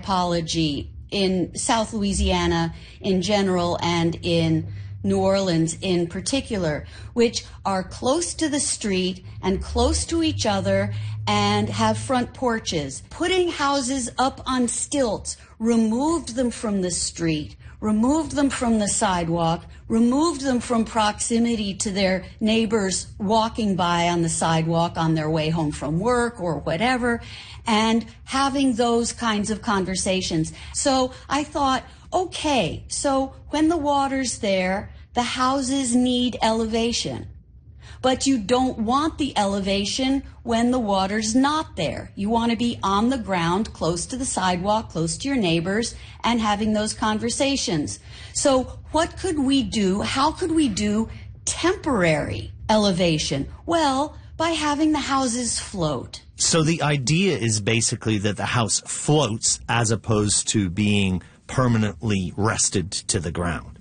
topology in South Louisiana in general and in New Orleans in particular, which are close to the street and close to each other and have front porches. Putting houses up on stilts removed them from the street, removed them from the sidewalk, removed them from proximity to their neighbors walking by on the sidewalk on their way home from work or whatever, and having those kinds of conversations. So I thought, okay, so when the water's there, the houses need elevation. But you don't want the elevation when the water's not there. You want to be on the ground, close to the sidewalk, close to your neighbors, and having those conversations. So what could we do? How could we do temporary elevation? Well, by having the houses float. So the idea is basically that the house floats as opposed to being permanently rested to the ground.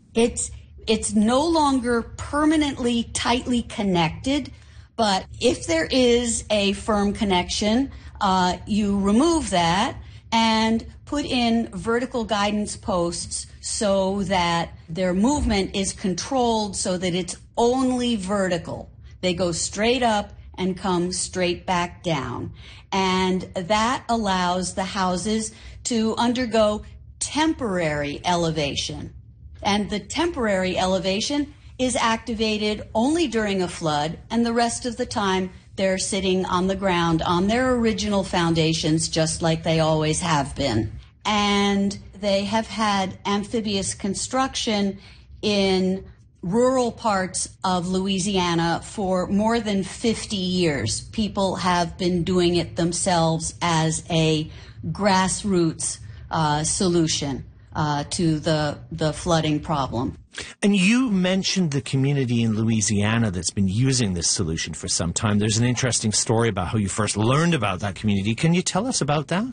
It's no longer permanently tightly connected, but if there is a firm connection, you remove that and put in vertical guidance posts so that their movement is controlled so that it's only vertical. They go straight up and come straight back down. And that allows the houses to undergo temporary elevation. And the temporary elevation is activated only during a flood, and the rest of the time they're sitting on the ground on their original foundations, just like they always have been. And they have had amphibious construction in rural parts of Louisiana for more than 50 years. People have been doing it themselves as a grassroots solution to the flooding problem. And you mentioned the community in Louisiana that's been using this solution for some time. There's an interesting story about how you first learned about that community. Can you tell us about that?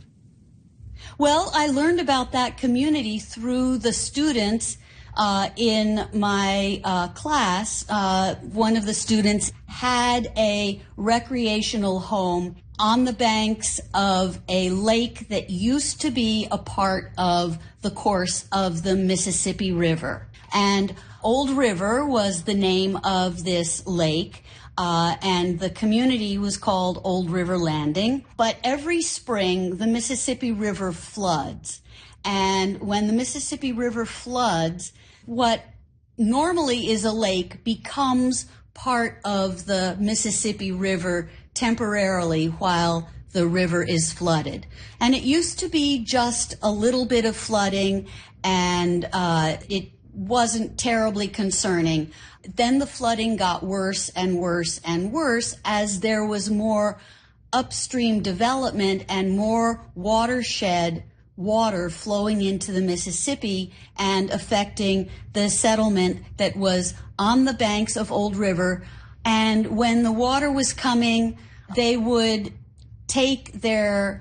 Well, I learned about that community through the students in my class. One of the students had a recreational home on the banks of a lake that used to be a part of the course of the Mississippi River. And Old River was the name of this lake, and the community was called Old River Landing. But every spring, the Mississippi River floods. And when the Mississippi River floods, what normally is a lake becomes part of the Mississippi River temporarily while the river is flooded. And it used to be just a little bit of flooding, and it wasn't terribly concerning. Then the flooding got worse and worse and worse as there was more upstream development and more watershed water flowing into the Mississippi and affecting the settlement that was on the banks of Old River. And when the water was coming, they would take their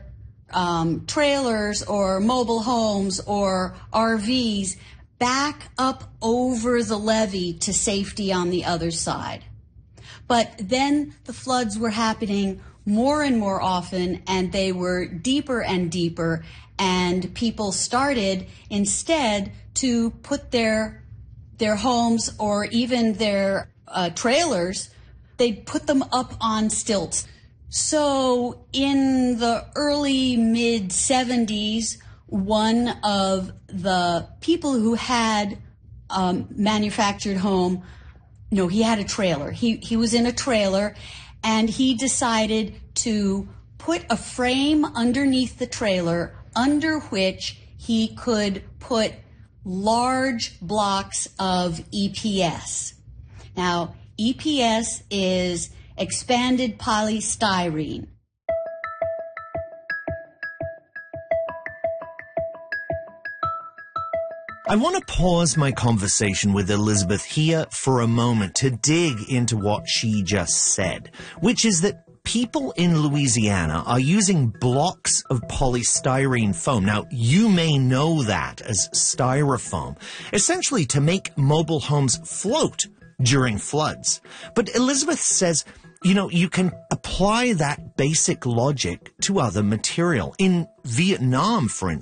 trailers or mobile homes or RVs back up over the levee to safety on the other side. But then the floods were happening more and more often, and they were deeper and deeper, and people started instead to put their homes or even their trailers, they'd put them up on stilts. So in the early mid-70s, one of the people who had manufactured home, no, he had a trailer. He was in a trailer, and he decided to put a frame underneath the trailer under which he could put large blocks of EPS. Now, EPS is expanded polystyrene. I want to pause my conversation with Elizabeth here for a moment to dig into what she just said, which is that people in Louisiana are using blocks of polystyrene foam. Now, you may know that as styrofoam, essentially to make mobile homes float during floods. But Elizabeth says, you can apply that basic logic to other material. In Vietnam, for instance,